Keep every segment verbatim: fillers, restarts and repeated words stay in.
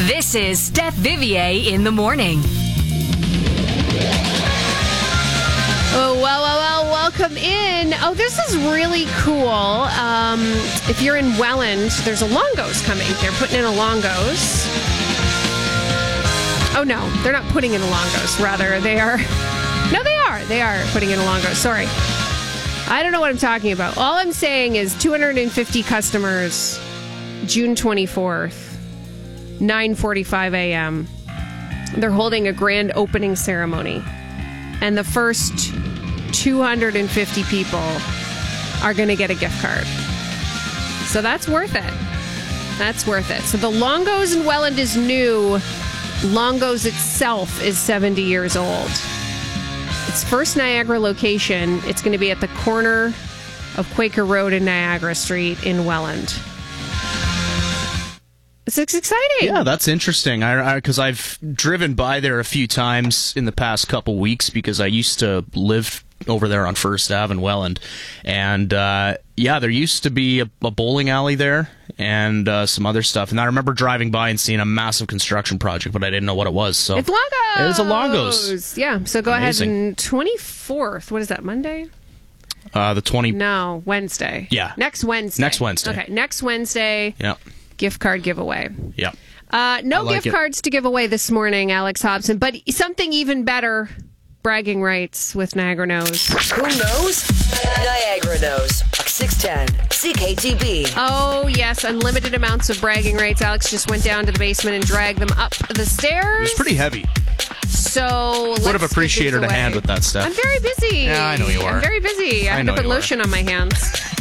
This is Steph Vivier in the morning. Oh, well, well, well, welcome in. Oh, this is really cool. Um, if you're in Welland, there's a Longo's coming. They're putting in a Longo's. Oh, no, they're not putting in a Longo's. Rather, they are... No, they are. They are putting in a Longo's. Sorry. I don't know what I'm talking about. All I'm saying is two hundred fifty customers, June twenty-fourth, nine forty-five a.m. They're holding a grand opening ceremony. And the first two hundred fifty people are going to get a gift card. So that's worth it. That's worth it. So the Longo's in Welland is new. Longo's itself is seventy years old. Its first Niagara location, it's going to be at the corner of Quaker Road and Niagara Street in Welland. It's exciting. Yeah, that's interesting. I because I've driven by there a few times in the past couple weeks because I used to live over there on First Avenue in Welland, and uh, yeah, there used to be a, a bowling alley there and uh, some other stuff. And I remember driving by and seeing a massive construction project, but I didn't know what it was. So it's Longo's. It's a Longo's. Yeah. So go Amazing. ahead and twenty-fourth. What is that? Monday? Uh, the twenty. No, Wednesday. Yeah. Next Wednesday. Next Wednesday. Okay. Next Wednesday. Yeah. Gift card giveaway. Yeah. Uh, no like gift it. cards to give away this morning, Alex Hobson, but something even better. Bragging rights with Niagara Knows. Who knows? Niagara knows. six ten C K T B. Oh, yes. Unlimited amounts of bragging rights. Alex just went down to the basement and dragged them up the stairs. It was pretty heavy. So let's Would have appreciated get a these hand away. with that stuff. I'm very busy. Yeah, I know you are. I'm very busy. I, I have know to put you are. lotion on my hands.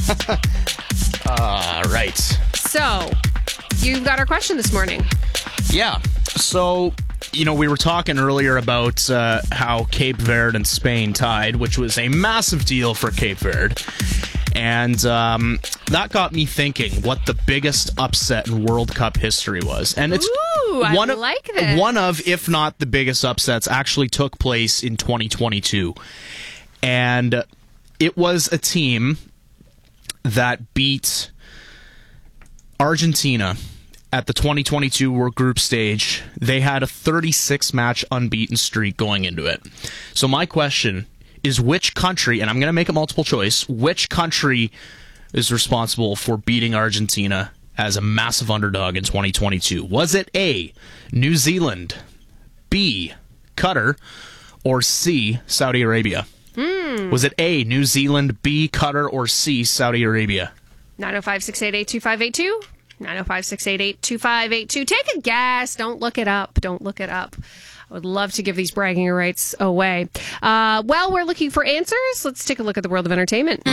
Uh, right. So, you've got our question this morning. Yeah. So, you know, we were talking earlier about uh, how Cape Verde and Spain tied, which was a massive deal for Cape Verde. And um, that got me thinking what the biggest upset in World Cup history was. And it's Ooh, I one of, like this. one of, if not the biggest upsets, actually took place in twenty twenty-two. And it was a team that beat Argentina at the twenty twenty-two World Group stage. They had a thirty-six match unbeaten streak going into it. So my question is, which country, and I'm going to make a multiple choice, which country is responsible for beating Argentina as a massive underdog in twenty twenty-two? Was it A, New Zealand, B, Qatar, or C, Saudi Arabia? Mm. Was it A, New Zealand, B, Qatar, or C, Saudi Arabia? nine oh five, six eight eight, two five eight two. nine oh five, six eight eight, two five eight two. Take a guess. Don't look it up. Don't look it up. I would love to give these bragging rights away. Uh, well, we're looking for answers. Let's take a look at the world of entertainment.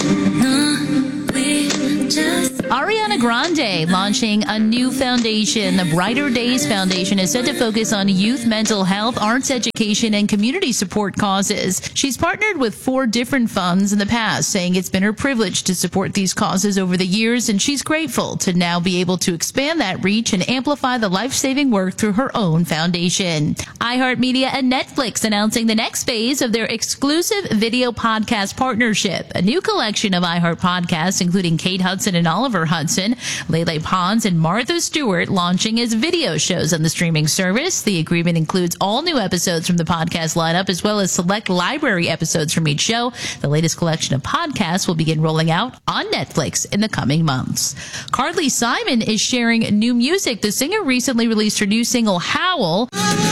Ariana Grande launching a new foundation. The Brighter Days Foundation is set to focus on youth mental health, arts education, and community support causes. She's partnered with four different funds in the past, saying it's been her privilege to support these causes over the years, and she's grateful to now be able to expand that reach and amplify the life-saving work through her own foundation. iHeartMedia and Netflix announcing the next phase of their exclusive video podcast partnership. A new collection of iHeart podcasts, including Kate Hudson and Oliver Hudson, Lele Pons, and Martha Stewart, launching as video shows on the streaming service. The agreement includes all new episodes from the podcast lineup, as well as select library episodes from each show. The latest collection of podcasts will begin rolling out on Netflix in the coming months. Carly Simon is sharing new music. The singer recently released her new single, Howl,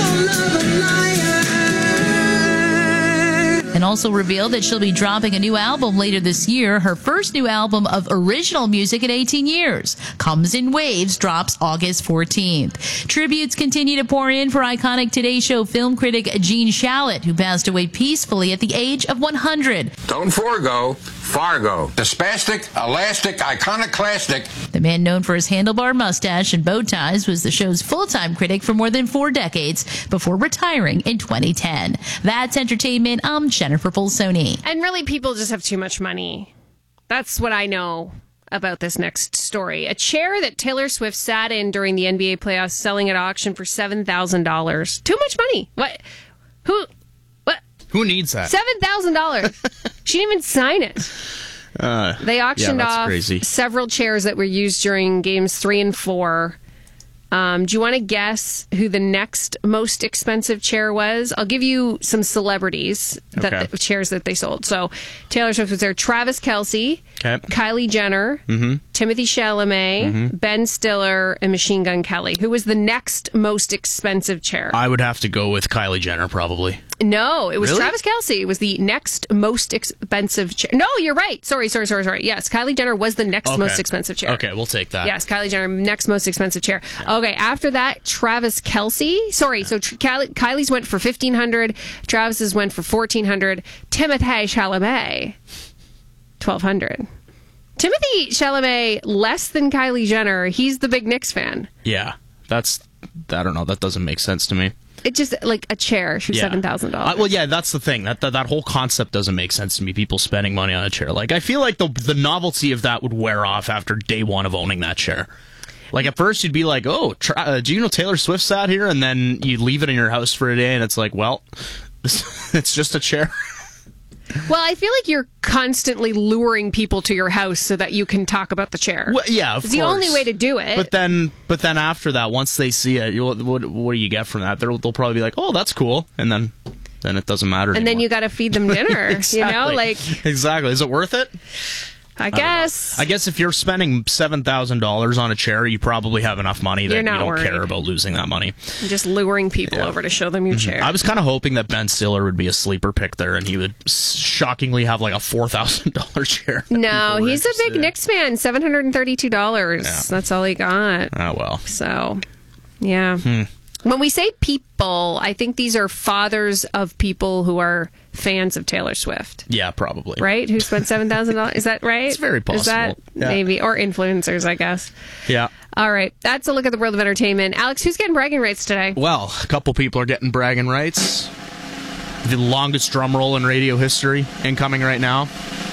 and also revealed that she'll be dropping a new album later this year. Her first new album of original music in eighteen years, Comes in Waves, drops August fourteenth. Tributes continue to pour in for iconic Today Show film critic Gene Shalit, who passed away peacefully at the age of one hundred. Don't forego Fargo. The spastic, elastic, iconoclastic. The man known for his handlebar mustache and bow ties was the show's full-time critic for more than four decades before retiring in twenty ten. That's entertainment. I'm Jennifer Bolsoni. And really, people just have too much money. That's what I know about this next story. A chair that Taylor Swift sat in during the N B A playoffs selling at auction for seven thousand dollars. Too much money. What? Who? What? Who needs that? seven thousand dollars. She didn't even sign it. Uh, They auctioned yeah, that's off crazy. several chairs that were used during games three and four. Um, do you want to guess who the next most expensive chair was? I'll give you some celebrities that Okay. the chairs that they sold. So Taylor Swift was there. Travis Kelce, Okay. Kylie Jenner, Mm-hmm. Timothy Chalamet, Mhm. Ben Stiller, and Machine Gun Kelly. Who was the next most expensive chair? I would have to go with Kylie Jenner, probably. No, it was Really? Travis Kelce. It was the next most expensive chair. No, you're right. Sorry, sorry, sorry, sorry. Yes, Kylie Jenner was the next Okay. most expensive chair. Okay, we'll take that. Yes, Kylie Jenner, next most expensive chair. Okay, after that, Travis Kelce. Sorry, so tr- Kylie, Kylie's went for fifteen hundred dollars. Travis's went for fourteen hundred dollars. Timothée Chalamet, twelve hundred dollars. Timothy Chalamet, less than Kylie Jenner. He's the big Knicks fan. Yeah, that's, I don't know, that doesn't make sense to me. It just, like, a chair for Yeah. seven thousand dollars. Uh, well, yeah, that's the thing. That, that that whole concept doesn't make sense to me. People spending money on a chair. Like, I feel like the the novelty of that would wear off after day one of owning that chair. Like, at first you'd be like, "Oh, tra- uh, do you know Taylor Swift sat here?" And then you leave it in your house for a day, and it's like, "Well, it's just a chair." Well, I feel like you're constantly luring people to your house so that you can talk about the chair. Well, yeah, of it's the course. only way to do it. But then, but then after that, once they see it, you, what, what do you get from that? They'll, they'll probably be like, "Oh, that's cool," and then, then it doesn't matter. and anymore. then you got to feed them dinner. Exactly. You know, like exactly. Is it worth it? I I don't know. guess. I guess if you're spending seven thousand dollars on a chair, you probably have enough money that You're you not don't worried. care about losing that money. Just luring people Yeah. over to show them your chair. I was kind of hoping that Ben Stiller would be a sleeper pick there, and he would s- shockingly have like a four thousand dollar chair. that no, people were he's a interested big in. Knicks fan. Seven hundred and thirty-two dollars. Yeah. That's all he got. Oh well. So, yeah. Hmm. When we say people, I think these are fathers of people who are fans of Taylor Swift. Yeah, probably. Right? Who spent seven thousand dollars? Is that right? It's very Is that possible. Yeah. maybe? Or influencers, I guess. Yeah. All right. That's a look at the world of entertainment. Alex, who's getting bragging rights today? Well, a couple people are getting bragging rights. The longest drum roll in radio history incoming right now.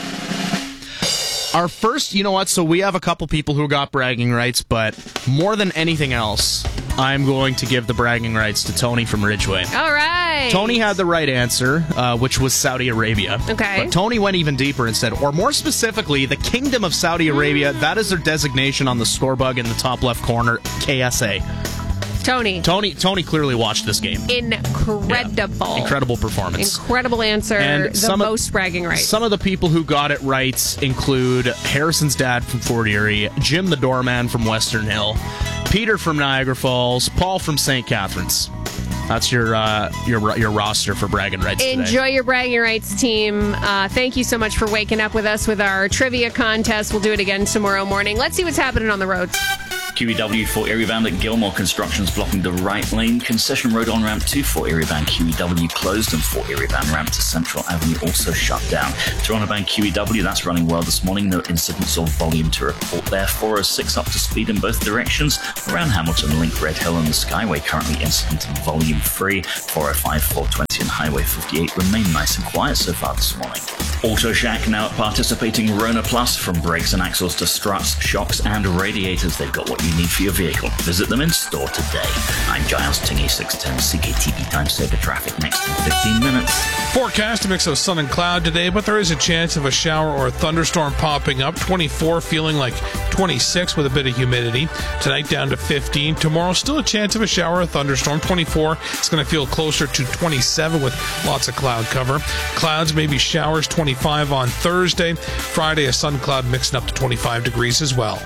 Our first, you know what? So we have a couple people who got bragging rights, but more than anything else, I'm going to give the bragging rights to Tony from Ridgeway. All right. Tony had the right answer, uh, which was Saudi Arabia. Okay. But Tony went even deeper and said, or more specifically, the Kingdom of Saudi Arabia. That is their designation on the score bug in the top left corner, K S A. Tony. Tony Tony clearly watched this game. Incredible. Incredible performance. Incredible answer. And the some of- most bragging rights. Some of the people who got it right include Harrison's dad from Fort Erie, Jim the doorman from Western Hill, Peter from Niagara Falls, Paul from Saint Catharines. That's your uh, your your roster for bragging rights today. Enjoy your bragging rights, team. Uh, thank you so much for waking up with us with our trivia contest. We'll do it again tomorrow morning. Let's see what's happening on the roads. Q E W Fort Erie Van at Gilmore Construction's blocking the right lane. Concession Road on ramp to Fort Erie Van Q E W closed, and Fort Erie Van ramp to Central Avenue also shut down. Toronto Bank Q E W, that's running well this morning. No incidents or volume to report there. four oh six up to speed in both directions. Around Hamilton Link, Red Hill and the Skyway currently incident and volume free. four oh five, four twenty and Highway fifty-eight remain nice and quiet so far this morning. Auto Shack now at participating Rona Plus. From brakes and axles to struts, shocks and radiators, they've got what you need for your vehicle. Visit them in store today. I'm Giles Tingy, six ten C K T V time saver traffic next in fifteen minutes. Forecast a mix of sun and cloud today, but there is a chance of a shower or a thunderstorm popping up. twenty-four feeling like twenty-six with a bit of humidity. Tonight down to fifteen. Tomorrow still a chance of a shower or thunderstorm. twenty-four. It's going to feel closer to twenty-seven with lots of cloud cover. Clouds, maybe showers. twenty-five on Thursday. Friday a sun cloud mixing up to twenty-five degrees as well.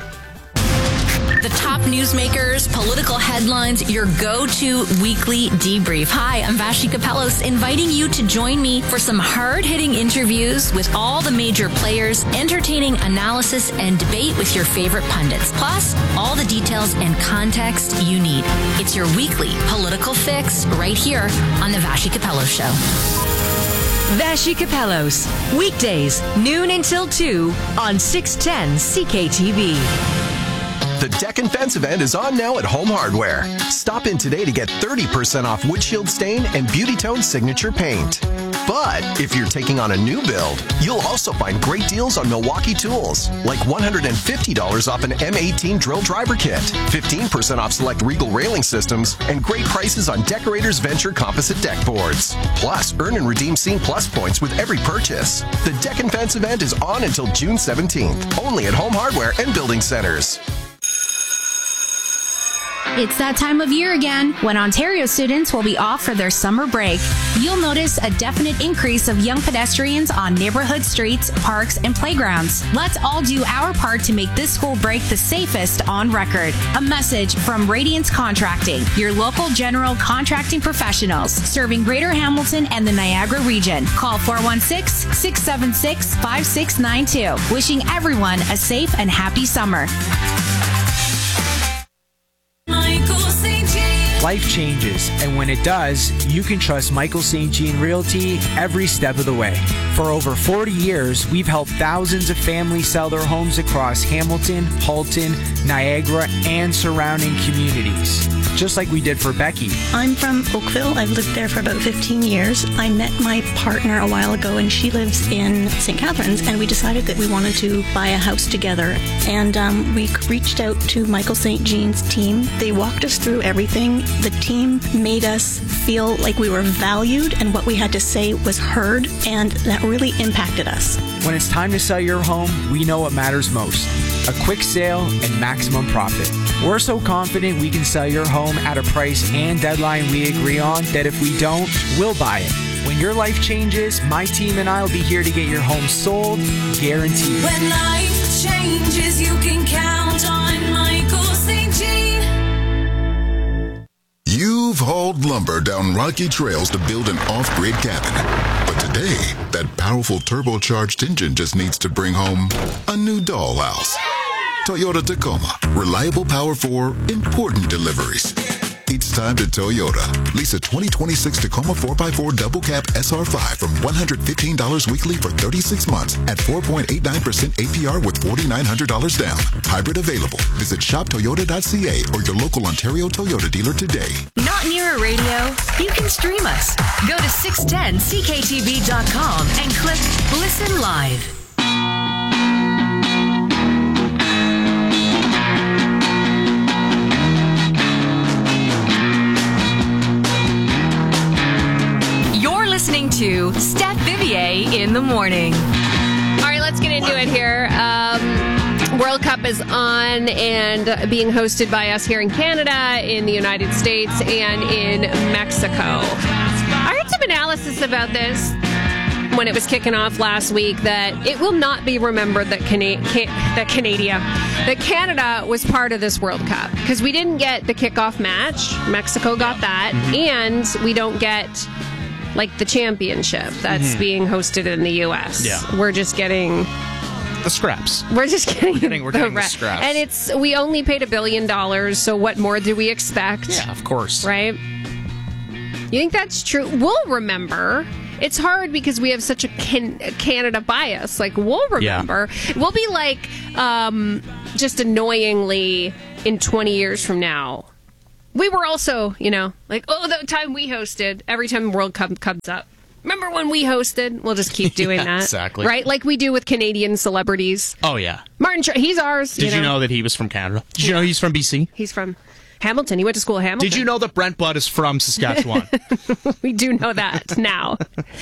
The top newsmakers, political headlines, your go-to weekly debrief. Hi, I'm Vashi Kapelos, inviting you to join me for some hard-hitting interviews with all the major players, entertaining analysis and debate with your favorite pundits. Plus, all the details and context you need. It's your weekly political fix right here on the Vashi Kapelos Show. Vashi Kapelos, weekdays, noon until two on six ten C K T V. The Deck and Fence event is on now at Home Hardware. Stop in today to get thirty percent off windshield stain and Beauty Tone signature paint. But if you're taking on a new build, you'll also find great deals on Milwaukee tools, like one hundred fifty dollars off an M eighteen drill driver kit, fifteen percent off select Regal railing systems, and great prices on Decorators Venture composite deck boards. Plus, earn and redeem Scene Plus points with every purchase. The Deck and Fence event is on until June seventeenth, only at Home Hardware and Building Centers. It's that time of year again when Ontario students will be off for their summer break. You'll notice a definite increase of young pedestrians on neighborhood streets, parks, and playgrounds. Let's all do our part to make this school break the safest on record. A message from Radiance Contracting, your local general contracting professionals serving Greater Hamilton and the Niagara region. Call four one six, six seven six, five six nine two. Wishing everyone a safe and happy summer. Life changes, and when it does, you can trust Michael Saint Jean Realty every step of the way. For over forty years, we've helped thousands of families sell their homes across Hamilton, Halton, Niagara, and surrounding communities. Just like we did for Becky. I'm from Oakville. I've lived there for about fifteen years. I met my partner a while ago, and she lives in Saint Catharines, and we decided that we wanted to buy a house together. And um, we reached out to Michael Saint Jean's team. They walked us through everything. The team made us feel like we were valued and what we had to say was heard, and that really impacted us. When it's time to sell your home, we know what matters most. A quick sale and maximum profit. We're so confident we can sell your home at a price and deadline we agree on that if we don't, we'll buy it. When your life changes, my team and I will be here to get your home sold, guaranteed. When life changes, you can count on Michael Saint Jean. You've hauled lumber down rocky trails to build an off-grid cabin. But today, that powerful turbocharged engine just needs to bring home a new dollhouse. Toyota Tacoma. Reliable power for important deliveries. It's time to Toyota. Lease a twenty twenty-six Tacoma four by four Double Cab S R five from one hundred fifteen dollars weekly for thirty-six months at four point eight nine percent A P R with four thousand nine hundred dollars down. Hybrid available. Visit shop toyota dot c a or your local Ontario Toyota dealer today. Not near a radio? You can stream us. Go to six ten C K T V dot com and click Listen Live. Listening to Steph Vivier in the morning. All right, let's get into it here. Um, World Cup is on and being hosted by us here in Canada, in the United States, and in Mexico. I heard some analysis about this when it was kicking off last week that it will not be remembered that Cana- Can- that Canada, that Canada was part of this World Cup because we didn't get the kickoff match. Mexico got that, mm-hmm. and we don't get like the championship that's mm-hmm. being hosted in the U S. Yeah. We're just getting the scraps. We're just getting, we're getting, we're the, getting ra- the scraps. And it's we only paid a billion dollars, so what more do we expect? Yeah, of course. Right? You think that's true? We'll remember. It's hard because we have such a can- Canada bias. Like, we'll remember. Yeah. We'll be like, um, just annoyingly in twenty years from now. We were also, you know, like, oh, the time we hosted, every time World Cup comes up. Remember when we hosted? We'll just keep doing yeah, that. Exactly. Right? Like we do with Canadian celebrities. Oh, yeah. Martin, Tr- he's ours. Did you know? you know that he was from Canada? Did you know he's from B C? He's from Hamilton. He went to school at Hamilton. Did you know that Brent Budd is from Saskatchewan? We do know that now.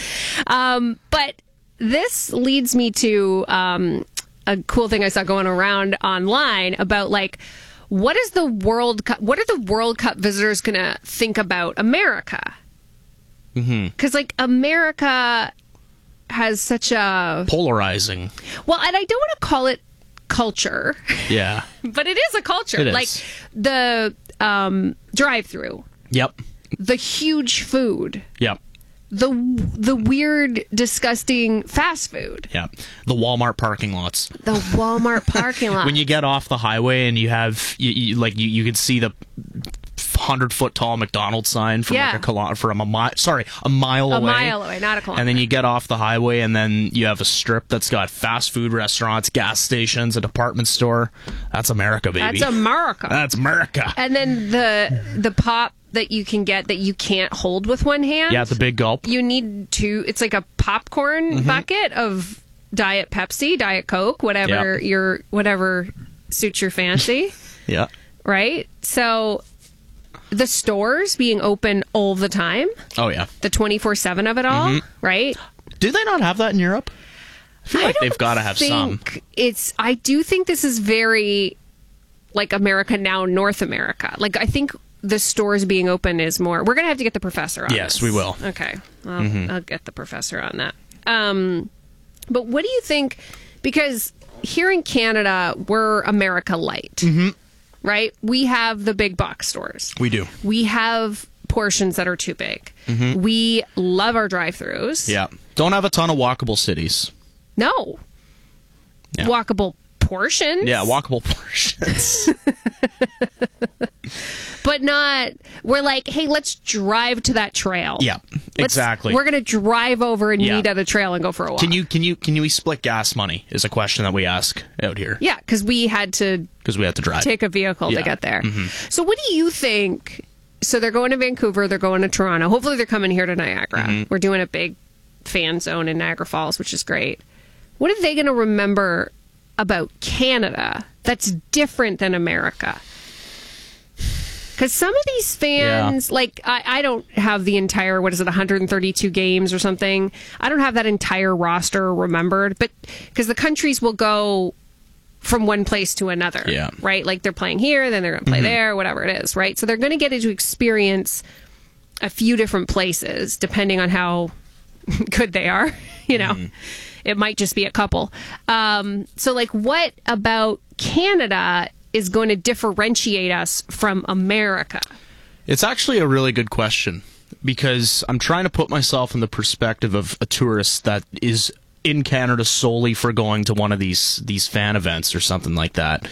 Um, but this leads me to um, a cool thing I saw going around online about, like, what is the World Cup? What are the World Cup visitors going to think about America? Because, mm-hmm. like, America has such a polarizing. Well, and I don't want to call it culture. Yeah, but it is a culture. It is. Like the um, drive-through. Yep. The huge food. Yep. The the weird, disgusting fast food. Yeah. The Walmart parking lots. The Walmart parking lot. When you get off the highway and you have, you, you, like, you, you can see the hundred-foot tall McDonald's sign from, yeah. like, a kilometer, from a mile, sorry, a mile a away. A mile away, not a kilometer. And then you get off the highway and then you have a strip that's got fast food restaurants, gas stations, a department store. That's America, baby. That's America. That's America. And then the the pop that you can get that you can't hold with one hand. Yeah, the big gulp. You need two. It's like a popcorn mm-hmm. bucket of Diet Pepsi, Diet Coke, whatever yep. your whatever suits your fancy. Yeah. Right? So the stores being open all the time. Oh, yeah. The twenty-four seven of it all, mm-hmm. right? Do they not have that in Europe? I feel I like they've got to have some. It's. I do think this is very like America now, North America. Like, I think the stores being open is more. We're going to have to get the professor on Yes, this. we will. Okay. I'll, Mhm. I'll get the professor on that. Um, but what do you think? Because here in Canada, we're America Light, Mm-hmm. right? We have the big box stores. We do. We have portions that are too big. Mhm. We love our drive-thrus. Yeah. Don't have a ton of walkable cities. No. Yeah. Walkable portions. Yeah, walkable portions. But not, we're like, hey, let's drive to that trail. Yeah, Let's- exactly. We're going to drive over and Yeah. meet at the trail and go for a walk. Can you can you can you split gas money? Is a question that we ask out here Yeah, because we had to because we have to drive. take a vehicle Yeah. to get there. Mhm. So what do you think? So they're going to Vancouver, they're going to Toronto. Hopefully they're coming here to Niagara. Mhm. We're doing a big fan zone in Niagara Falls, which is great. What are they going to remember about Canada that's different than America? Because some of these fans, like, I, I don't have the entire, what is it, one hundred thirty-two games or something. I don't have that entire roster remembered, but because the countries will go from one place to another, Yeah. right? Like they're playing here, then they're going to play Mhm. there, whatever it is, right? So they're going to get to experience a few different places depending on how good they are, you know. It might just be a couple. Um, so, like, what about Canada is going to differentiate us from America? It's actually a really good question because I'm trying to put myself in the perspective of a tourist that is in Canada solely for going to one of these these fan events or something like that.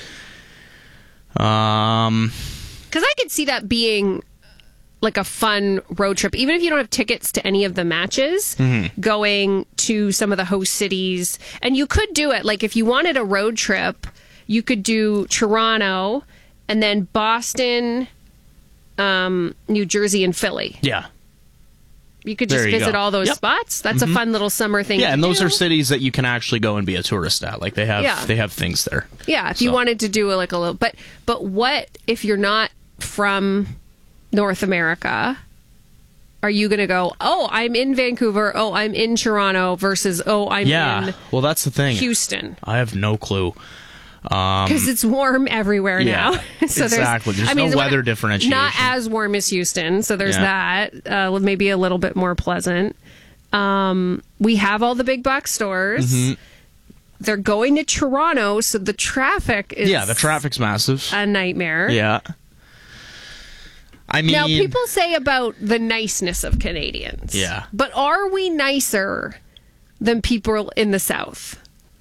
Um, Because I could see that being like a fun road trip, even if you don't have tickets to any of the matches, Mhm. going to some of the host cities. And you could do it, like if you wanted a road trip, you could do Toronto and then Boston, um, New Jersey, and Philly. yeah. You could There just you visit go. all those Yep. spots. That's Mhm. a fun little summer thing. Yeah, to and those do. are cities that you can actually go and be a tourist at. Like they have Yeah. they have things there. Yeah, if you So. wanted to do a, like a little, but but what if you're not from North America? Are you going to go, oh, I'm in Vancouver, oh, I'm in Toronto, versus, oh, I'm Yeah. in Well, that's the thing. Houston? I have no clue. Um, Because it's warm everywhere yeah, now. so exactly. There's I mean, no it's weather differentiation. Not as warm as Houston, so there's Yeah. that. Uh, maybe a little bit more pleasant. Um, we have all the big box stores. Mhm. They're going to Toronto, so the traffic is Yeah, the traffic's massive. a nightmare. Yeah. I mean, now, people say about the niceness of Canadians. Yeah. But are we nicer than people in the South?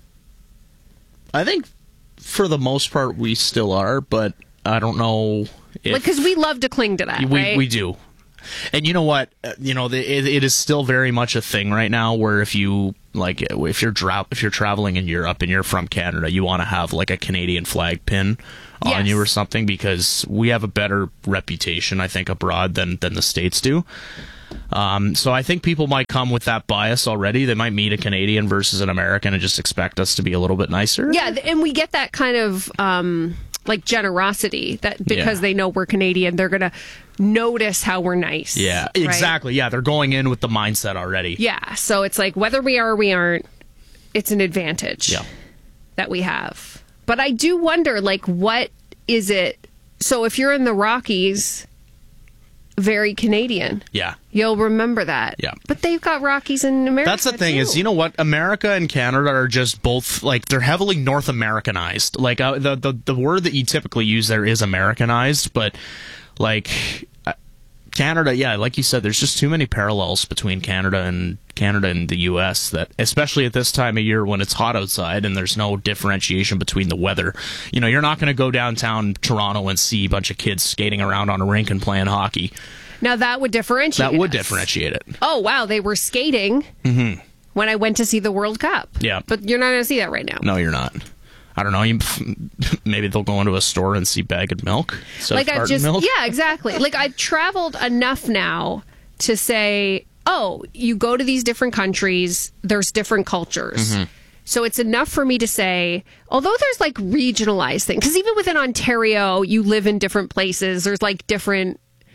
I think for the most part we still are, but I don't know if Like, because we love to cling to that, we right? we do. And you know what? Uh, You know, the, it, it is still very much a thing right now. Where if you like, if you're dra- if you're traveling in Europe and you're from Canada, you want to have like a Canadian flag pin on Yes. you or something because we have a better reputation, I think, abroad than than the States do. Um, so I think people might come with that bias already. They might meet a Canadian versus an American and just expect us to be a little bit nicer. Yeah, th- and we get that kind of um, like generosity that because Yeah. they know we're Canadian, they're gonna notice how we're nice. Yeah, right? exactly. Yeah, they're going in with the mindset already. Yeah, so it's like whether we are or we aren't, it's an advantage Yeah. that we have. But I do wonder, like, what is it? So if you're in the Rockies, very Canadian. Yeah. You'll remember that. Yeah. But they've got Rockies in America. That's the thing too. is, you know what? America and Canada are just both like they're heavily North Americanized. Like uh, the, the the word that you typically use there is Americanized, but like uh, Canada, yeah, like you said, there's just too many parallels between Canada and Canada and the U S that, especially at this time of year when it's hot outside and there's no differentiation between the weather. You know, you're not going to go downtown Toronto and see a bunch of kids skating around on a rink and playing hockey. Now that would differentiate That would us. differentiate it. Oh, wow. They were skating Mm-hmm. when I went to see the World Cup. Yeah. But you're not going to see that right now. No, you're not. I don't know. You, maybe they'll go into a store and see bagged milk. instead Like of I've carton just, milk. yeah, exactly. Like I've traveled enough now to say, oh, you go to these different countries, there's different cultures. Mm-hmm. So it's enough for me to say, although there's like regionalized things, because even within Ontario, you live in different places. There's like different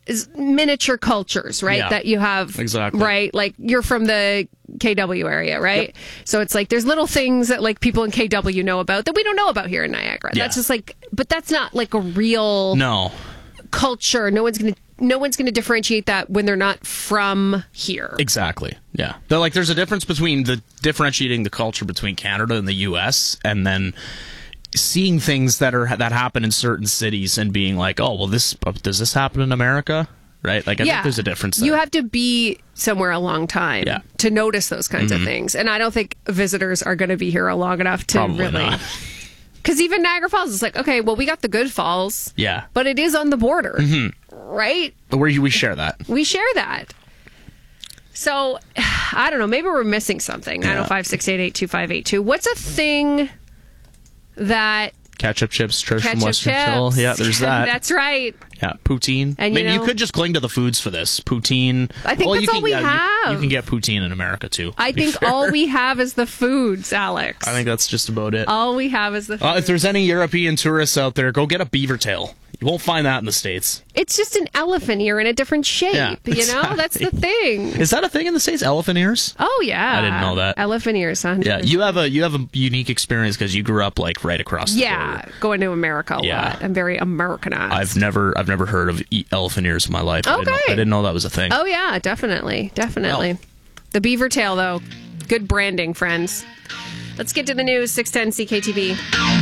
is miniature cultures, right? Yeah. That you have, Exactly. right? Like you're from the K W area, right? Yep. So it's like there's little things that like people in K W know about that we don't know about here in Niagara. Yeah. That's just like, but that's not like a real No. culture. No one's gonna, no one's gonna differentiate that when they're not from here. Exactly. Yeah. They're like, there's a difference between the differentiating the culture between Canada and the U S and then seeing things that are that happen in certain cities and being like, oh, well, this does this happen in America? Right? Like, I yeah. think there's a difference there. You have to be somewhere a long time Yeah. to notice those kinds Mhm. of things. And I don't think visitors are going to be here long enough to Probably really. not. Because even Niagara Falls is like, okay, well, we got the good falls, Yeah. but it is on the border, Mhm. right? But where we share that. We share that. So, I don't know. Maybe we're missing something. Yeah. nine oh five, six eight eight, two five eight two. What's a thing that... Ketchup chips, Trish from Ketchup Western chips. Chill. Yeah, there's that. That's right. Yeah, poutine. And you Maybe you, know- could just cling to the foods for this. Poutine. I think well, that's you can, all we yeah, you- have. You, can get poutine in America, too. I to be think fair. all we have is the foods, Alex. I think that's just about it. All we have is the food. Uh, if there's any European tourists out there, go get a beaver tail. You won't find that in the States. It's just an elephant ear in a different shape. Yeah, you know, that's the thing. Is that a thing in the States? Elephant ears? Oh yeah, I didn't know that. Elephant ears, huh? Yeah, you have a you have a unique experience because you grew up like right across the Yeah, border. going to America a Yeah. lot. I'm very Americanized. I've never I've never heard of e- elephant ears in my life. I, didn't know, Okay. I didn't know that was a thing. Oh yeah, definitely, definitely. The beaver tail, though, good branding, friends. Let's get to the news. six ten C K T V.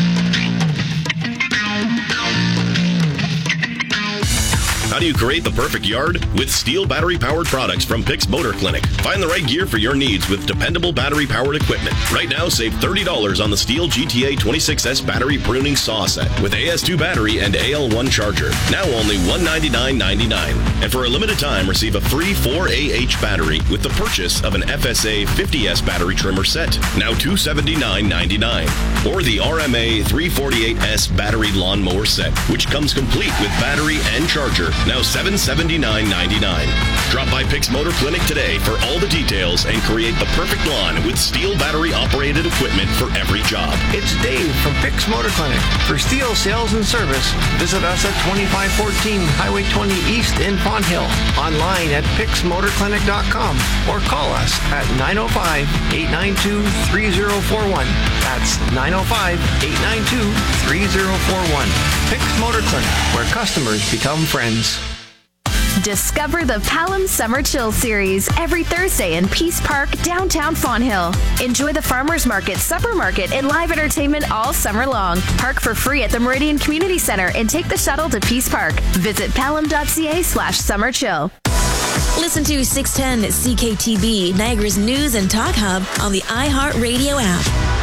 How do you create the perfect yard? With steel battery-powered products from Pix Motor Clinic. Find the right gear for your needs with dependable battery-powered equipment. Right now, save thirty dollars on the Steel G T A twenty-six S battery pruning saw set with A S two battery and A L one charger. Now only one hundred ninety-nine ninety-nine. And for a limited time, receive a free four A H battery with the purchase of an F S A fifty S battery trimmer set. Now two hundred seventy-nine ninety-nine. Or the R M A three forty-eight S battery lawnmower set, which comes complete with battery and charger. Now seven hundred seventy-nine ninety-nine. Drop by Pix Motor Clinic today for all the details and create the perfect lawn with steel battery-operated equipment for every job. It's Dave from Pix Motor Clinic. For steel sales and service, visit us at twenty-five fourteen Highway twenty East in Pond Hill. Online at pix motor clinic dot com or call us at nine oh five, eight nine two, three oh four one. That's nine oh five, eight nine two, three oh four one. Pix Motor Clinic, where customers become friends. Discover the Palom Summer Chill Series every Thursday in Peace Park, downtown Fawn Hill. Enjoy the farmers market, supper market, and live entertainment all summer long. Park for free at the Meridian Community Center and take the shuttle to Peace Park. Visit palom.ca slash summer chill. Listen to six ten C K T V, Niagara's news and talk hub on the iHeartRadio app.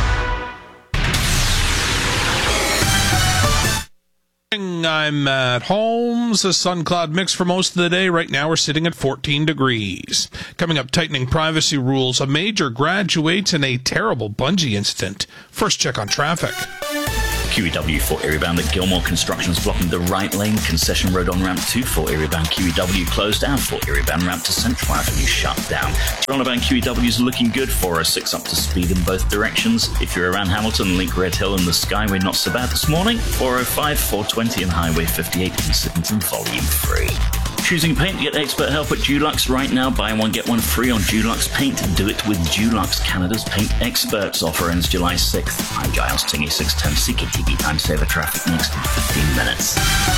I'm at Holmes, a sun cloud mix for most of the day. Right now we're sitting at fourteen degrees. Coming up, tightening privacy rules. A major graduates in a terrible bungee incident. First check on traffic. Q E W for area bound at Gilmore. Construction's blocking the right lane. Concession road on ramp two for area bound Q E W closed down. For area bound ramp to Central Avenue shut down. Toronto bound Q E W is looking good. four oh six up to speed in both directions. If you're around Hamilton, link Red Hill and the Skyway not so bad this morning. four oh five, four twenty and Highway fifty-eight in Sydneyton volume three. Choosing paint, get expert help at Dulux right now. Buy one, get one free on Dulux Paint. Do it with Dulux, Canada's paint experts. Offer ends July sixth. I'm Giles Tingy, six ten C K T V. Time saver traffic next in fifteen minutes.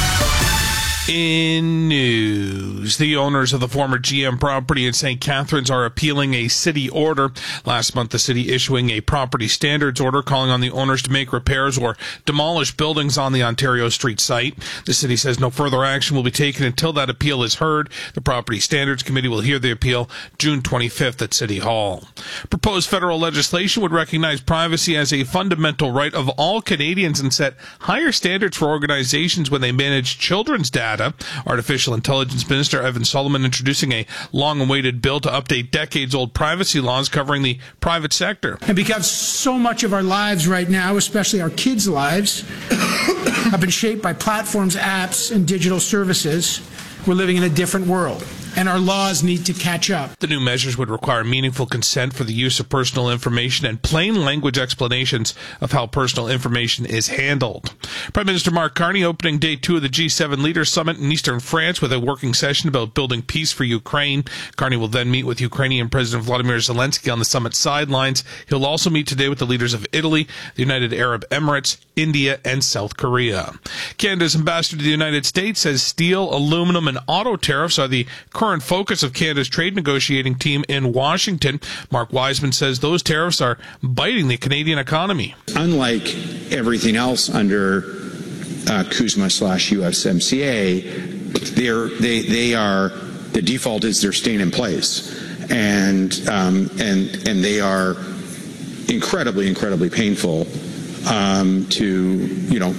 In news, the owners of the former G M property in Saint Catharines are appealing a city order. Last month, the city issuing a property standards order calling on the owners to make repairs or demolish buildings on the Ontario Street site. The city says no further action will be taken until that appeal is heard. The Property Standards Committee will hear the appeal June twenty-fifth at City Hall. Proposed federal legislation would recognize privacy as a fundamental right of all Canadians and set higher standards for organizations when they manage children's data. Artificial Intelligence Minister Evan Solomon introducing a long-awaited bill to update decades-old privacy laws covering the private sector. And because so much of our lives right now, especially our kids' lives, have been shaped by platforms, apps, and digital services, we're living in a different world. and our laws need to catch up. The new measures would require meaningful consent for the use of personal information and plain language explanations of how personal information is handled. Prime Minister Mark Carney opening day two of the G seven Leaders Summit in eastern France with a working session about building peace for Ukraine. Carney will then meet with Ukrainian President Vladimir Zelensky on the summit sidelines. He'll also meet today with the leaders of Italy, the United Arab Emirates, India, and South Korea. Canada's ambassador to the United States says steel, aluminum, and auto tariffs are the current focus of Canada's trade negotiating team in Washington. Mark Wiseman says those tariffs are biting the Canadian economy. Unlike everything else under uh, CUSMA slash U S M C A, they're, they they are the default is they're staying in place, and um, and and they are incredibly incredibly painful um, to you know.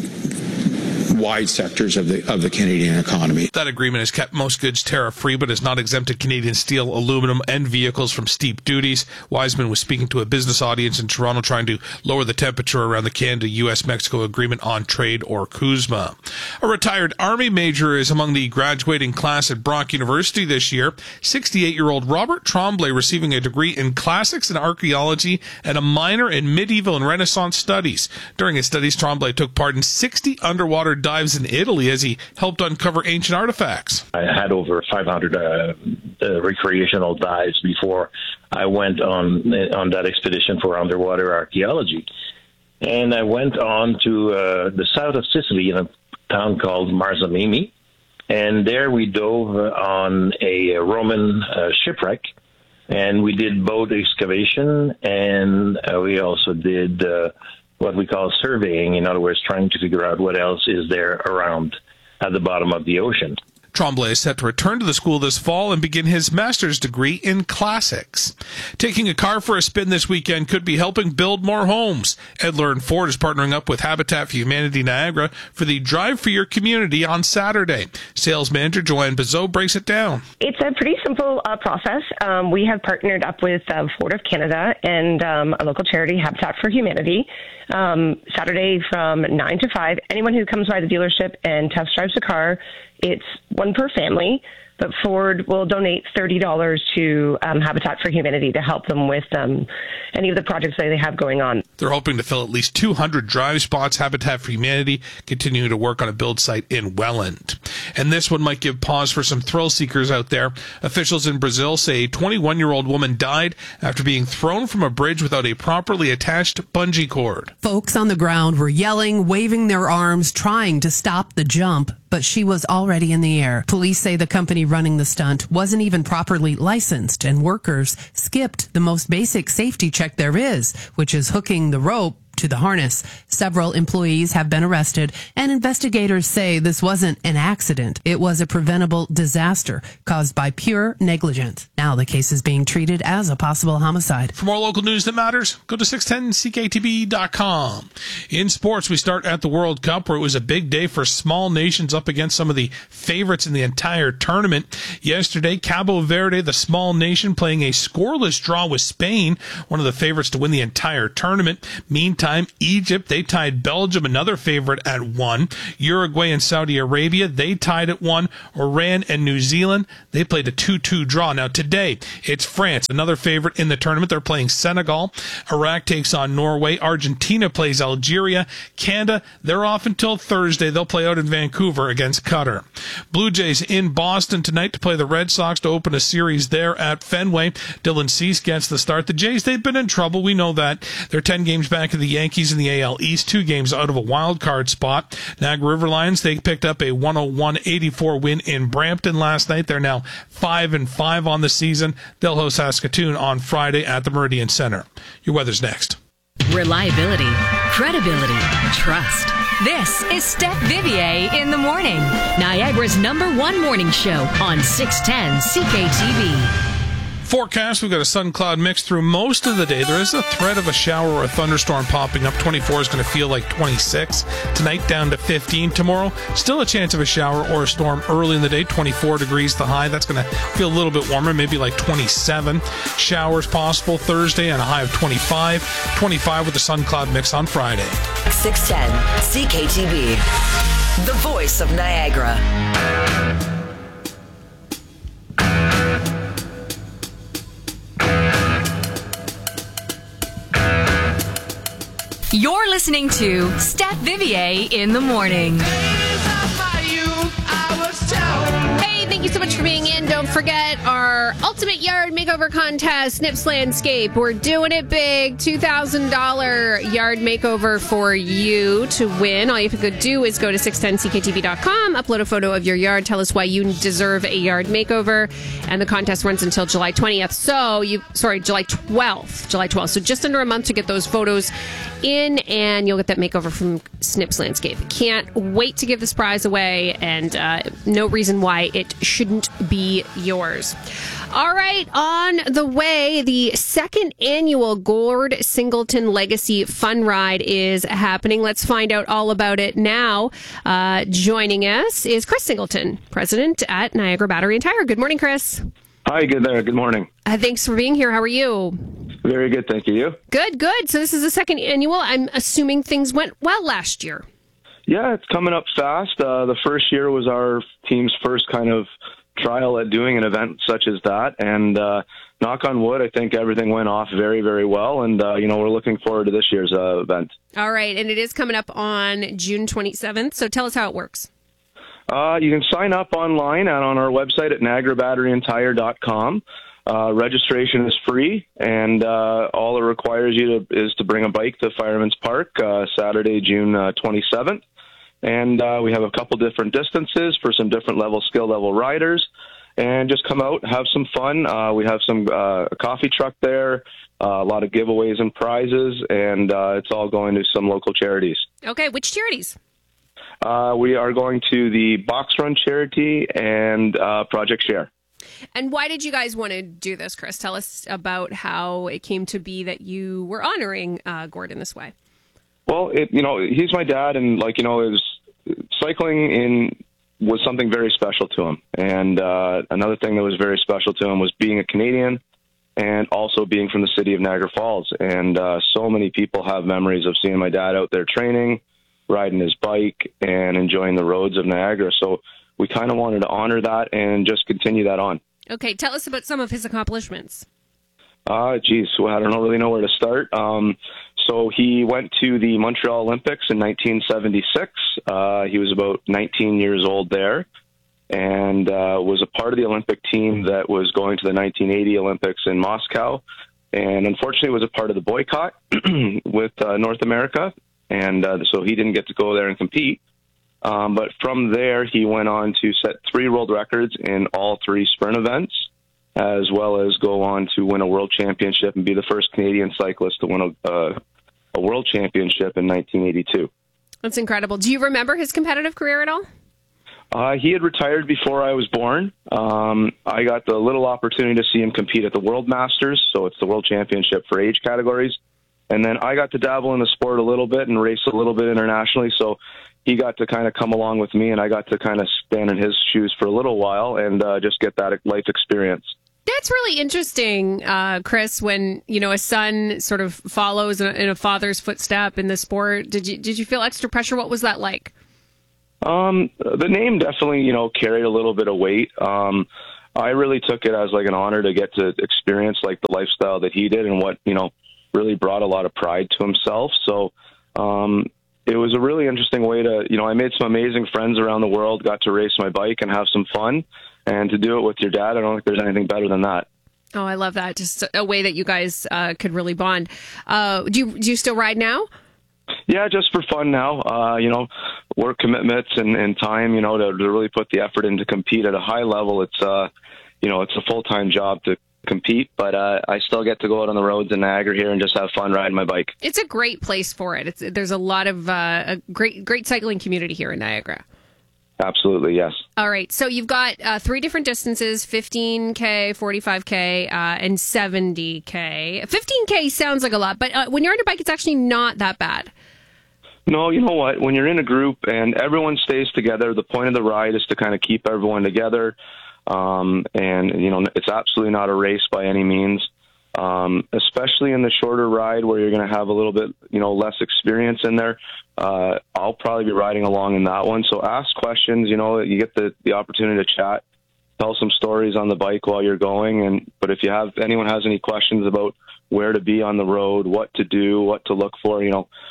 wide sectors of the of the Canadian economy. That agreement has kept most goods tariff-free, but has not exempted Canadian steel, aluminum, and vehicles from steep duties. Wiseman was speaking to a business audience in Toronto trying to lower the temperature around the Canada-U S Mexico Agreement on Trade, or CUSMA. A retired Army major is among the graduating class at Brock University this year. sixty-eight-year-old Robert Tremblay receiving a degree in classics and archaeology and a minor in medieval and Renaissance studies. During his studies, Tremblay took part in sixty underwater dives in Italy as he helped uncover ancient artifacts. I had over five hundred uh, uh, recreational dives before I went on on that expedition for underwater archaeology. And I went on to uh, the south of Sicily in a town called Marzamemi. And there we dove on a Roman uh, shipwreck. And we did boat excavation, and uh, we also did uh, what we call surveying, in other words, trying to figure out what else is there around at the bottom of the ocean. Tremblay is set to return to the school this fall and begin his master's degree in classics. Taking a car for a spin this weekend could be helping build more homes. Edler and Ford is partnering up with Habitat for Humanity Niagara for the Drive for Your Community on Saturday. Sales manager Joanne Bizot breaks it down. It's a pretty simple uh, process. Um, we have partnered up with uh, Ford of Canada and um, a local charity, Habitat for Humanity. Um, Saturday from nine to five, anyone who comes by the dealership and test drives a car, it's one per family, but Ford will donate thirty dollars to um, Habitat for Humanity to help them with um, any of the projects that they have going on. They're hoping to fill at least two hundred drive spots. Habitat for Humanity continuing to work on a build site in Welland. And this one might give pause for some thrill seekers out there. Officials in Brazil say a twenty-one-year-old woman died after being thrown from a bridge without a properly attached bungee cord. Folks on the ground were yelling, waving their arms, trying to stop the jump, but she was already in the air. Police say the company running the stunt wasn't even properly licensed, and workers skipped the most basic safety check there is, which is hooking the rope to the harness. Several employees have been arrested, and investigators say this wasn't an accident. It was a preventable disaster caused by pure negligence. Now the case is being treated as a possible homicide. For more local news that matters, go to six ten C K T B dot com. In sports, we start at the World Cup, where it was a big day for small nations up against some of the favorites in the entire tournament. Yesterday, Cabo Verde, the small nation, playing a scoreless draw with Spain, one of the favorites to win the entire tournament. Meantime, Egypt, they tied Belgium, another favorite, at one. Uruguay and Saudi Arabia, they tied at one. Iran and New Zealand, they played a two two draw. Now today, it's France, another favorite in the tournament. They're playing Senegal. Iraq takes on Norway. Argentina plays Algeria. Canada, they're off until Thursday. They'll play out in Vancouver against Qatar. Blue Jays in Boston tonight to play the Red Sox to open a series there at Fenway. Dylan Cease gets the start. The Jays, they've been in trouble. We know that. They're ten games back of the Yankees in the A L East, two games out of a wild card spot. Niagara River Lions, they picked up a one oh one eighty-four win in Brampton last night. They're now five and five on the season. They'll host Saskatoon on Friday at the Meridian Center. Your weather's next. Reliability, credibility, trust. This is Steph Vivier in the morning. Niagara's number one morning show on six ten C K T V. Forecast, we've got a sun cloud mix through most of the day. There is a threat of a shower or a thunderstorm popping up. twenty-four is going to feel like twenty-six. Tonight down to fifteen. Tomorrow, still a chance of a shower or a storm early in the day. twenty-four degrees the high. That's going to feel a little bit warmer, maybe like twenty-seven. Showers possible Thursday and a high of twenty-five. twenty-five with the sun cloud mix on Friday. six ten C K T V, the voice of Niagara. listening to Steph Vivier in the morning. Hey, thank you so much for being in. Don't forget our Ultimate Yard Makeover Contest, Snips Landscape. We're doing it big. two thousand dollars yard makeover for you to win. All you have to do is go to six ten C K T V dot com, upload a photo of your yard, tell us why you deserve a yard makeover, and the contest runs until July twentieth. So, you, sorry, July twelfth. July twelfth. So just under a month to get those photos in, and you'll get that makeover from Snips Landscape. Can't wait to give this prize away, and uh, no reason why it shouldn't be yours. All right, on the way, the second annual Gord Singleton Legacy Fun Ride is happening. Let's find out all about it now. Uh, joining us is Chris Singleton, president at Niagara Battery and Tire. Good morning, Chris. Hi, good there. Good morning. Uh, thanks for being here. How are you? Very good, thank you. You? Good, good. So this is the second annual. I'm assuming things went well last year. Yeah, it's coming up fast. Uh, the first year was our team's first kind of trial at doing an event such as that. And uh, knock on wood, I think everything went off very, very well. And, uh, you know, we're looking forward to this year's uh, event. All right. And it is coming up on June twenty-seventh. So tell us how it works. Uh, you can sign up online and on our website at niagara battery and tire dot com. Uh, registration is free, and uh, all it requires you to, is to bring a bike to Fireman's Park uh, Saturday, June uh, twenty-seventh. And uh, we have a couple different distances for some different level, skill level riders. And just come out, have some fun. Uh, we have some uh, a coffee truck there, uh, a lot of giveaways and prizes, and uh, it's all going to some local charities. Okay, which charities? Uh, we are going to the Box Run charity and uh, Project Share. And why did you guys want to do this, Chris? Tell us about how it came to be that you were honoring uh, Gordon this way. Well, it, you know, he's my dad, and like you know, it was, cycling in was something very special to him. And uh, another thing that was very special to him was being a Canadian, and also being from the city of Niagara Falls. And uh, so many people have memories of seeing my dad out there training, riding his bike, and enjoying the roads of Niagara. So we kind of wanted to honor that and just continue that on. Okay, tell us about some of his accomplishments. Uh, geez, well, I don't really know where to start. Um, so he went to the Montreal Olympics in nineteen seventy-six. Uh, he was about nineteen years old there, and uh, was a part of the Olympic team that was going to the nineteen eighty Olympics in Moscow. And unfortunately was a part of the boycott with uh, North America. And uh, so he didn't get to go there and compete. Um, but from there, he went on to set three world records in all three sprint events, as well as go on to win a world championship and be the first Canadian cyclist to win a, uh, a world championship in nineteen eighty-two. That's incredible. Do you remember his competitive career at all? Uh, he had retired before I was born. Um, I got the little opportunity to see him compete at the World Masters, so it's the world championship for age categories. And then I got to dabble in the sport a little bit and race a little bit internationally, so he got to kind of come along with me, and I got to kind of stand in his shoes for a little while and uh, just get that life experience. That's really interesting, uh, Chris, when, you know, a son sort of follows in a, in a father's footstep in the sport. Did you, did you feel extra pressure? What was that like? Um, the name definitely, you know, carried a little bit of weight. Um, I really took it as like an honor to get to experience like the lifestyle that he did, and what, you know, really brought a lot of pride to himself. So, um, it was a really interesting way to, you know, I made some amazing friends around the world, got to race my bike and have some fun, and to do it with your dad, I don't think there's anything better than that. Oh, I love that. Just a way that you guys uh, could really bond. Uh, do you, do you still ride now? Yeah, just for fun now. Uh, you know, work commitments and, and time, you know, to, to really put the effort in to compete at a high level. It's, uh, you know, it's a full-time job to compete, but uh, I still get to go out on the roads in Niagara here and just have fun riding my bike. It's a great place for it. It's, there's a lot of uh, a great, great cycling community here in Niagara. Absolutely, yes. All right, so you've got uh, three different distances, fifteen K, forty-five K, uh, and seventy K. fifteen K sounds like a lot, but uh, when you're on your bike, it's actually not that bad. No, you know what? When you're in a group and everyone stays together, the point of the ride is to kind of keep everyone together. Um, and, you know, it's absolutely not a race by any means, um, especially in the shorter ride where you're going to have a little bit, you know, less experience in there. Uh, I'll probably be riding along in that one. So ask questions, you know, you get the, the opportunity to chat, tell some stories on the bike while you're going. And, but if you have, anyone has any questions about where to be on the road, what to do, what to look for, you know,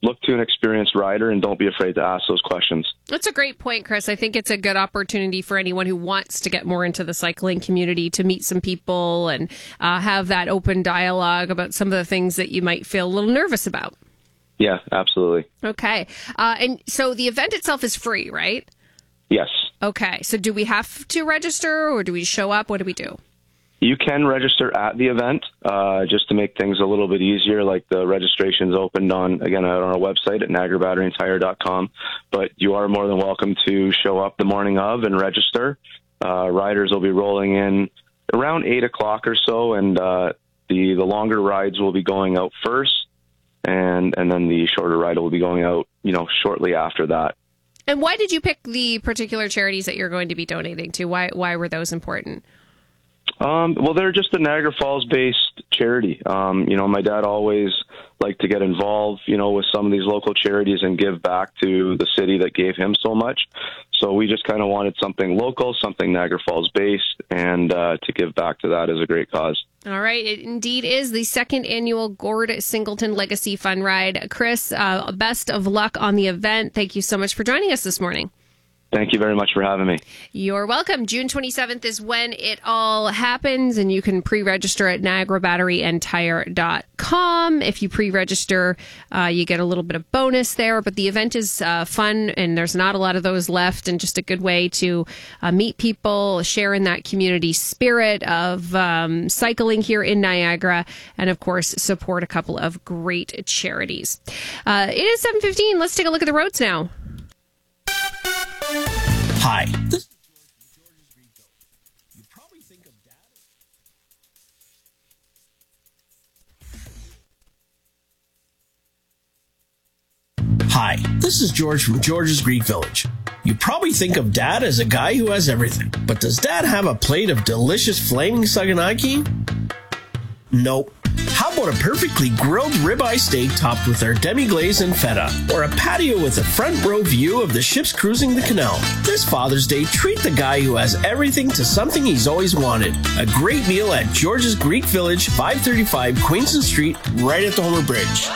look to an experienced rider and don't be afraid to ask those questions. That's a great point, Chris. I think it's a good opportunity for anyone who wants to get more into the cycling community to meet some people and uh, have that open dialogue about some of the things that you might feel a little nervous about. Yeah, absolutely. Okay. Uh, and so the event itself is free, right? Yes. Okay. So do we have to register or do we show up? What do we do? You can register at the event uh, just to make things a little bit easier. Like the registration's opened on, again, on our website at niagara battery and tire dot com. But you are more than welcome to show up the morning of and register. Uh, riders will be rolling in around eight o'clock or so, and uh, the, the longer rides will be going out first, and, and then the shorter ride will be going out, you know, shortly after that. And why did you pick the particular charities that you're going to be donating to? Why, why were those important? Um, well, they're just a Niagara Falls-based charity. Um, you know, my dad always liked to get involved, you know, with some of these local charities and give back to the city that gave him so much. So we just kind of wanted something local, something Niagara Falls-based, and uh, to give back to that is a great cause. All right. It indeed is the second annual Gord Singleton Legacy Fun Ride. Chris, uh, best of luck on the event. Thank you so much for joining us this morning. Thank you very much for having me. You're welcome. June twenty-seventh is when it all happens, and you can pre-register at niagara battery and tire dot com. If you pre-register, uh, you get a little bit of bonus there, but the event is uh, fun, and there's not a lot of those left, and just a good way to uh, meet people, share in that community spirit of um, cycling here in Niagara, and of course, support a couple of great charities. Uh, it is seven fifteen. Let's take a look at the roads now. Hi. This Hi, this is George from George's Greek Village. You probably think of Dad as a guy who has everything, but does Dad have a plate of delicious flaming saganaki? Nope. How about a perfectly grilled ribeye steak topped with our demi-glaze and feta? Or a patio with a front row view of the ships cruising the canal? This Father's Day, treat the guy who has everything to something he's always wanted. A great meal at George's Greek Village, five thirty-five Queenston Street, right at the Homer Bridge.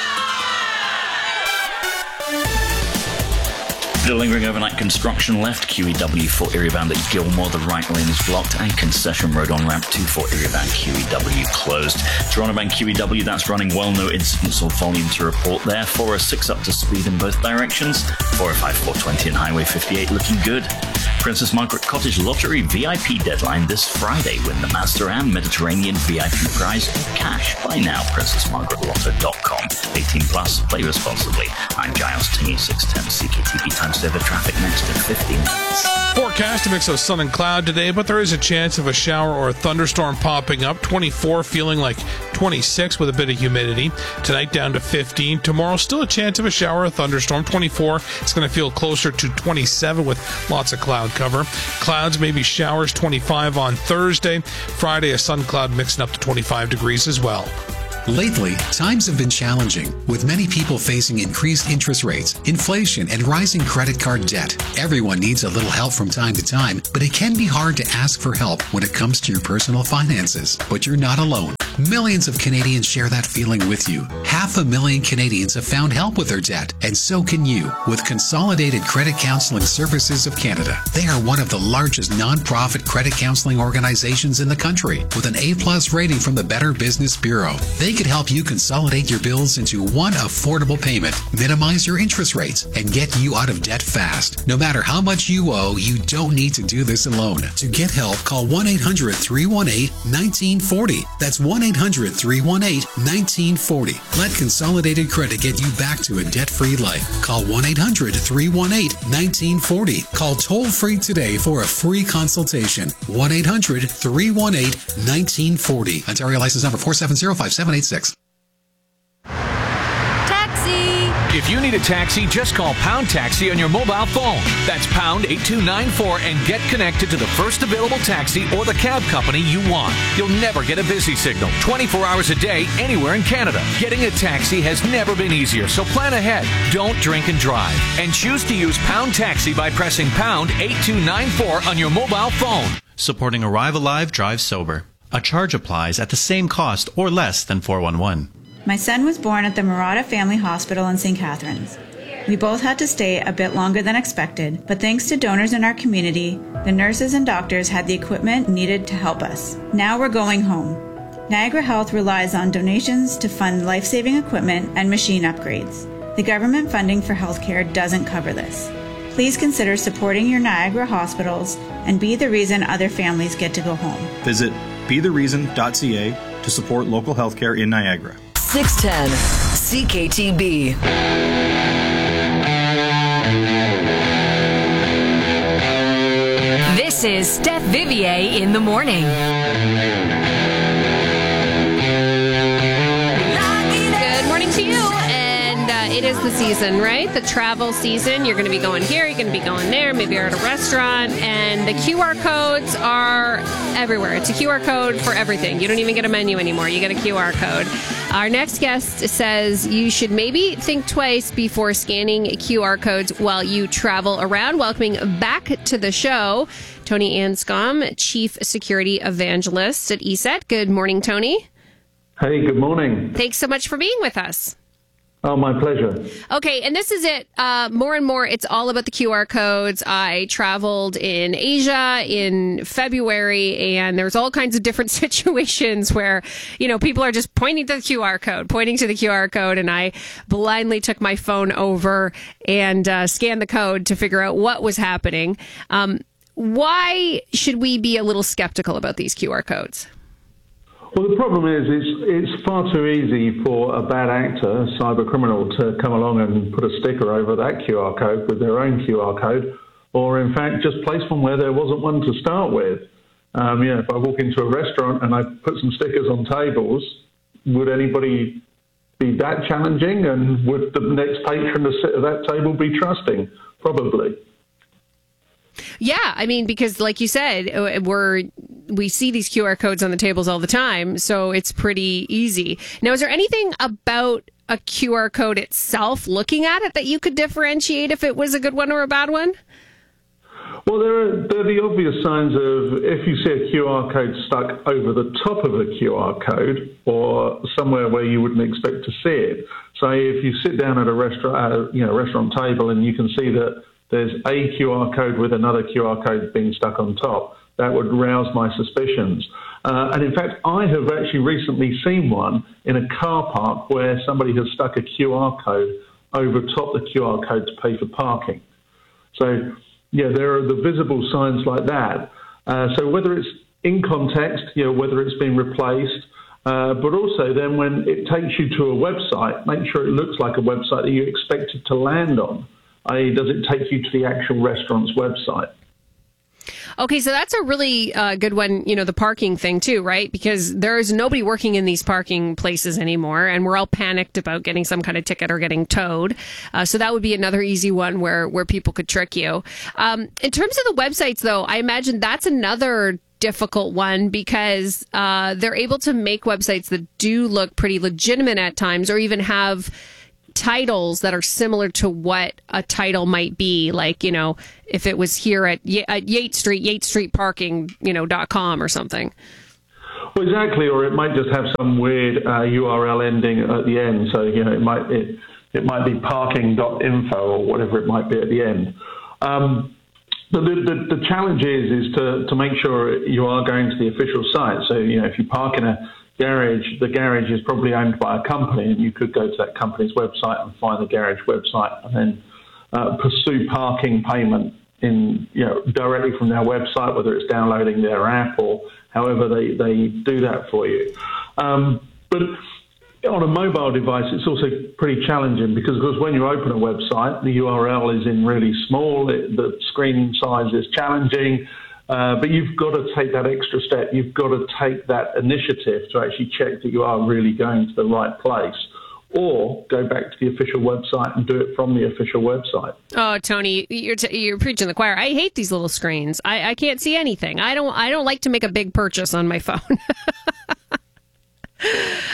The lingering overnight construction left Q E W for Erie-bound at Gilmore. The right lane is blocked, and Concession Road on ramp two for Erie-bound Q E W closed. Toronto-bound Q E W, that's running well. No incidents or volume to report there. four oh six up to speed in both directions. four oh five, four twenty and Highway fifty-eight looking good. Princess Margaret Cottage Lottery V I P deadline this Friday. Win the Master and Mediterranean V I P prize in cash. Buy now, princess margaret lotto dot com. eighteen plus, play responsibly. I'm Giles Tingy, six ten C K T V times over traffic next in fifteen minutes. Forecast a mix of sun and cloud today, but there is a chance of a shower or a thunderstorm popping up. twenty-four feeling like twenty-six with a bit of humidity. Tonight down to fifteen. Tomorrow still a chance of a shower or a thunderstorm. twenty-four. It's going to feel closer to twenty-seven with lots of cloud cover. Clouds, maybe showers. twenty-five on Thursday. Friday a sun cloud mixing up to twenty-five degrees as well. Lately, times have been challenging, with many people facing increased interest rates, inflation, and rising credit card debt. Everyone needs a little help from time to time, but it can be hard to ask for help when it comes to your personal finances. But you're not alone. Millions of Canadians share that feeling with you. Half a million Canadians have found help with their debt, and so can you with Consolidated Credit Counseling Services of Canada. They are one of the largest non-profit credit counseling organizations in the country, with an A-plus rating from the Better Business Bureau. They could help you consolidate your bills into one affordable payment, minimize your interest rates, and get you out of debt fast. No matter how much you owe, you don't need to do this alone. To get help, call one eight hundred, three one eight, one nine four zero. That's one eight hundred, three one eight, one nine four zero. Let Consolidated Credit get you back to a debt-free life. Call one eight hundred, three one eight, one nine four zero. Call toll-free today for a free consultation. one eight hundred, three one eight, one nine four zero. Ontario license number four seven zero, five seven eight six. If you need a taxi, just call Pound Taxi on your mobile phone. That's pound eight two nine four and get connected to the first available taxi or the cab company you want. You'll never get a busy signal twenty-four hours a day anywhere in Canada. Getting a taxi has never been easier, so plan ahead. Don't drink and drive. And choose to use Pound Taxi by pressing pound eight two nine four on your mobile phone. Supporting Arrive Alive, Drive Sober. A charge applies at the same cost or less than four one one. My son was born at the Murata Family Hospital in Saint Catharines. We both had to stay a bit longer than expected, but thanks to donors in our community, the nurses and doctors had the equipment needed to help us. Now we're going home. Niagara Health relies on donations to fund life-saving equipment and machine upgrades. The government funding for healthcare doesn't cover this. Please consider supporting your Niagara hospitals and be the reason other families get to go home. Visit be the reason dot c a to support local healthcare in Niagara. six ten C K T B. This is Steph Vivier in the morning. Good morning to you. And uh, it is the season, right? The travel season. You're going to be going here. You're going to be going there. Maybe you're at a restaurant. And the Q R codes are everywhere. It's a Q R code for everything. You don't even get a menu anymore. You get a Q R code. Our next guest says you should maybe think twice before scanning Q R codes while you travel around. Welcoming back to the show, Tony Anscombe, Chief Security Evangelist at E S E T. Good morning, Tony. Hey, good morning. Thanks so much for being with us. Oh, my pleasure. Okay, and this is it. Uh, more and more, it's all about the Q R codes. I traveled in Asia in February, and there's all kinds of different situations where, you know, people are just pointing to the Q R code, pointing to the Q R code, and I blindly took my phone over and uh, scanned the code to figure out what was happening. Um, why should we be a little skeptical about these Q R codes? Well, the problem is it's, it's far too easy for a bad actor, a cyber criminal, to come along and put a sticker over that Q R code with their own Q R code, or in fact just place one where there wasn't one to start with. Um, you know, if I walk into a restaurant and I put some stickers on tables, would anybody be that challenging? And would the next patron to sit at that table be trusting? Probably. Yeah, I mean, because like you said, we're we see these Q R codes on the tables all the time, so it's pretty easy. Now, is there anything about a Q R code itself, looking at it, that you could differentiate if it was a good one or a bad one? Well, there are, there are the obvious signs of if you see a Q R code stuck over the top of a Q R code or somewhere where you wouldn't expect to see it. Say if you sit down at a restaurant, uh, you know, restaurant table and you can see that there's a Q R code with another Q R code being stuck on top, that would rouse my suspicions. Uh, and in fact, I have actually recently seen one in a car park where somebody has stuck a Q R code over top the Q R code to pay for parking. So, yeah, there are the visible signs like that. Uh, so whether it's in context, you know, whether it's been replaced, uh, but also then when it takes you to a website, make sure it looks like a website that you expect it to land on. that is, does it take you to the actual restaurant's website? Okay, so that's a really uh, good one, you know, the parking thing too, right? Because there's nobody working in these parking places anymore, and we're all panicked about getting some kind of ticket or getting towed. Uh, so that would be another easy one where, where people could trick you. Um, in terms of the websites, though, I imagine that's another difficult one because uh, they're able to make websites that do look pretty legitimate at times, or even have titles that are similar to what a title might be, like, you know, if it was here at, y- at Yates Street, Yates Street Parking, you know, dot com or something. Well, exactly, or it might just have some weird uh, U R L ending at the end. So, you know, it might it, it might be parking dot info or whatever it might be at the end. Um, the, the the challenge is is to to make sure you are going to the official site. So, you know, if you park in a garage, the garage is probably owned by a company, and you could go to that company's website and find the garage website, and then uh, pursue parking payment in, you know, directly from their website, whether it's downloading their app or however they, they do that for you. Um, but on a mobile device, it's also pretty challenging because, of course, when you open a website, the U R L is in really small, it, the screen size is challenging. Uh, but you've got to take that extra step. You've got to take that initiative to actually check that you are really going to the right place, or go back to the official website and do it from the official website. Oh, Tony, you're t- you're preaching the choir. I hate these little screens. I, I can't see anything. I don't I don't like to make a big purchase on my phone.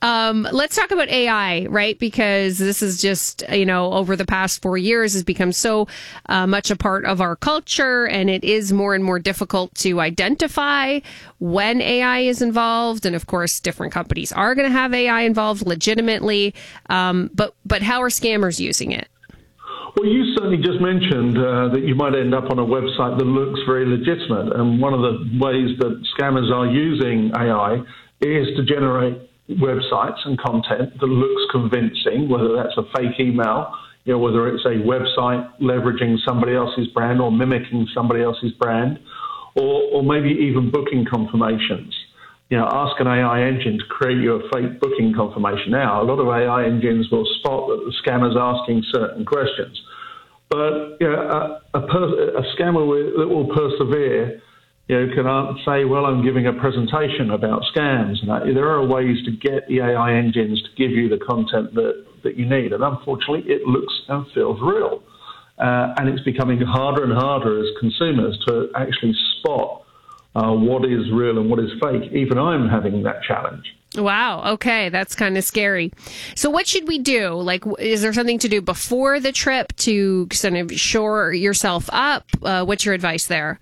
Um, let's talk about A I, right? Because this is just, you know, over the past four years has become so uh, much a part of our culture, and it is more and more difficult to identify when A I is involved. And of course, different companies are going to have A I involved legitimately. Um, but, but how are scammers using it? Well, you certainly just mentioned uh, that you might end up on a website that looks very legitimate. And one of the ways that scammers are using A I is to generate websites and content that looks convincing, whether that's a fake email, you know, whether it's a website leveraging somebody else's brand or mimicking somebody else's brand, or, or maybe even booking confirmations. You know, ask an A I engine to create you a fake booking confirmation. Now, a lot of A I engines will spot that the scammer's asking certain questions. But you know, a, a, per, a scammer that will persevere, you know, can say, well, I'm giving a presentation about scams. And that, there are ways to get the A I engines to give you the content that, that you need. And unfortunately, it looks and feels real. Uh, and it's becoming harder and harder as consumers to actually spot uh, what is real and what is fake. Even I'm having that challenge. Wow. Okay. That's kind of scary. So what should we do? Like, is there something to do before the trip to kind of shore yourself up? Uh, what's your advice there?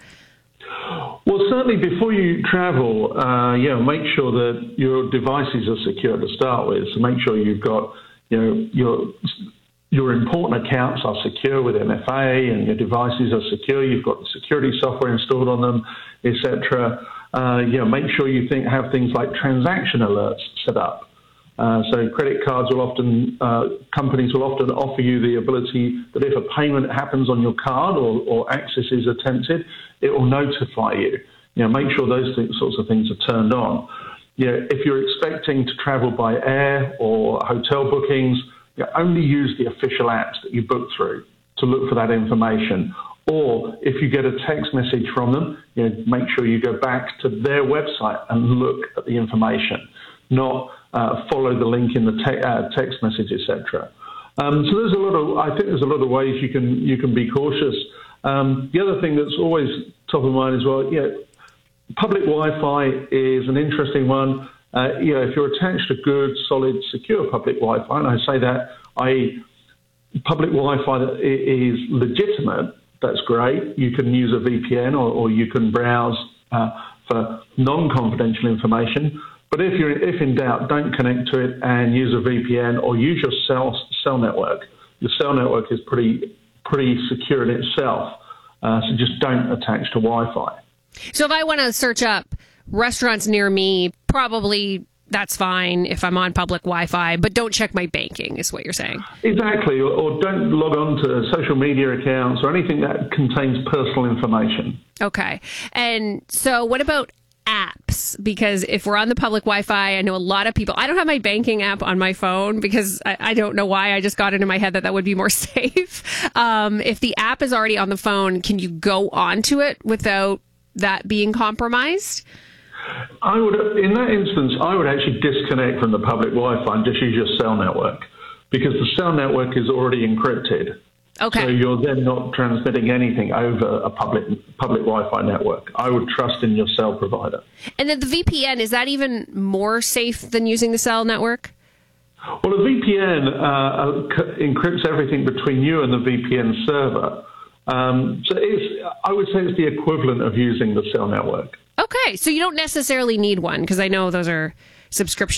Well, certainly before you travel, uh, you know, make sure that your devices are secure to start with. So make sure you've got, you know, your your important accounts are secure with M F A and your devices are secure. You've got the security software installed on them, et cetera. Uh, you know, make sure you think have things like transaction alerts set up. Uh, so credit cards will often, uh, companies will often offer you the ability that if a payment happens on your card or, or access is attempted, it will notify you. You know, make sure those th- sorts of things are turned on. You know, if you're expecting to travel by air or hotel bookings, you know, only use the official apps that you book through to look for that information. Or if you get a text message from them, you know, make sure you go back to their website and look at the information, not uh, follow the link in the te- uh, text message, et cetera. Um, so there's a lot of, I think there's a lot of ways you can you can be cautious. Um, the other thing that's always top of mind is, well, you know, public Wi-Fi is an interesting one. Uh, you know, if you're attached to good, solid, secure public Wi-Fi, and I say that, that is public Wi-Fi that is legitimate, that's great. You can use a V P N or, or you can browse uh, for non-confidential information. But if you're if in doubt, don't connect to it and use a V P N or use your cell cell network. Your cell network is pretty pretty secure in itself, uh, so just don't attach to Wi-Fi. So if I want to search up restaurants near me, probably that's fine if I'm on public Wi-Fi, but don't check my banking, is what you're saying. Exactly, or, or don't log on to social media accounts or anything that contains personal information. Okay. And so what about apps? Because if we're on the public Wi-Fi, I know a lot of people, I don't have my banking app on my phone because I, I don't know why. I just got it in my head that that would be more safe. Um, if the app is already on the phone, can you go onto it without that being compromised? I would, in that instance, I would actually disconnect from the public Wi-Fi and just use your cell network because the cell network is already encrypted. Okay. So you're then not transmitting anything over a public public Wi-Fi network. I would trust in your cell provider. And then the V P N, is that even more safe than using the cell network? Well, a V P N uh, encrypts everything between you and the V P N server. Um, so it's, I would say it's the equivalent of using the cell network. Okay, so you don't necessarily need one because I know those are subscription